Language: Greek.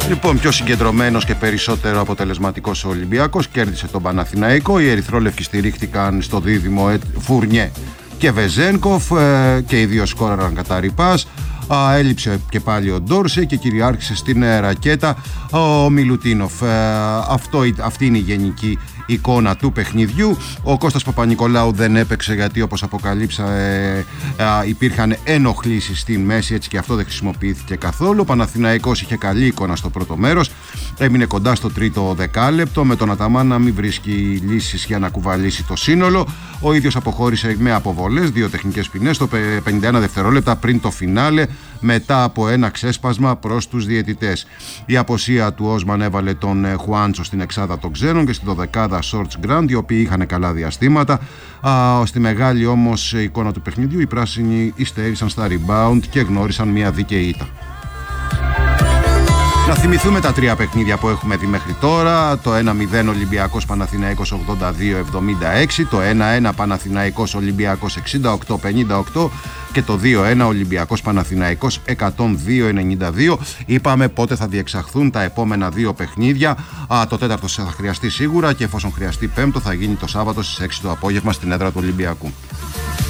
Λοιπόν, πιο συγκεντρωμένος και περισσότερο αποτελεσματικός ο Ολυμπιακός κέρδισε τον Παναθηναϊκό. Οι ερυθρόλευκοι στηρίχτηκαν στο δίδυμο Φουρνιέ και Βεζένκοφ και οι δύο σκόραραν κατά ρηπάς. Έλειψε και πάλι ο Ντόρσε και κυριάρχησε στην ρακέτα ο Μιλουτίνοφ. Αυτή είναι η γενική εικόνα του παιχνιδιού. Ο Κώστας Παπα-Νικολάου δεν έπαιξε γιατί, όπως αποκαλύψα, υπήρχαν ενοχλήσεις στη μέση, έτσι και αυτό δεν χρησιμοποιήθηκε καθόλου. Ο Παναθηναϊκός είχε καλή εικόνα στο πρώτο μέρος, έμεινε κοντά στο τρίτο δεκάλεπτο, με τον Αταμάν να μην βρίσκει λύσεις για να κουβαλήσει το σύνολο. Ο ίδιος αποχώρησε με αποβολές, 2 τεχνικές ποινές στο 51 δευτερόλεπτα πριν το φινάλε, μετά από ένα ξέσπασμα προς τους διαιτητές. Η αποσία του Όσμαν έβαλε τον Χουάντσο στην εξάδα των ξένων και στην δωδεκάδα Σόρτς Γκραντ, οι οποίοι είχαν καλά διαστήματα. Στη μεγάλη όμως εικόνα του παιχνιδιού, οι πράσινοι υστέρησαν στα rebound και γνώρισαν μια δίκαιη ήττα. Να θυμηθούμε τα 3 παιχνίδια που έχουμε δει μέχρι τώρα. Το 1-0 Ολυμπιακός Παναθηναϊκός 82-76, το 1-1 Παναθηναϊκός Ολυμπιακός 68-58 και το 2-1 Ολυμπιακός Παναθηναϊκός 102-92. Είπαμε πότε θα διεξαχθούν τα επόμενα 2 παιχνίδια. Το τέταρτο θα χρειαστεί σίγουρα και εφόσον χρειαστεί πέμπτο θα γίνει το Σάββατο στις 6 το απόγευμα στην έδρα του Ολυμπιακού.